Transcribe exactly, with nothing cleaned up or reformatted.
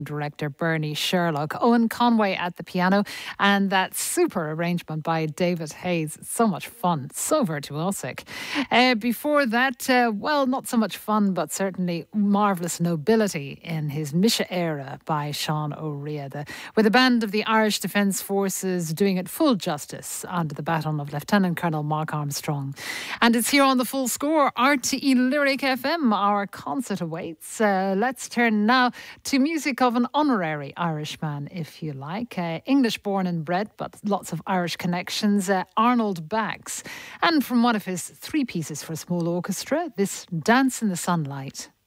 director Bernie Sherlock, Owen Conway at the piano, and that super arrangement by David Hayes. So much fun, so virtuosic. Uh, before that, uh, well, not so much fun, but certainly marvellous nobility in his Misha era by Sean O'Rea, the, with a band of the Irish Defence Forces doing it full justice under the baton of Lieutenant Colonel Mark Armstrong. And it's here on the Full Score, R T E Lyric F M. Our concert awaits. Uh, let's turn now to music of an honorary Irishman, if you like. Uh, English born and bred, but lots of Irish connections. Uh, Arnold Bax. And from one of his three pieces for small orchestra, this Dance in the Sunlight.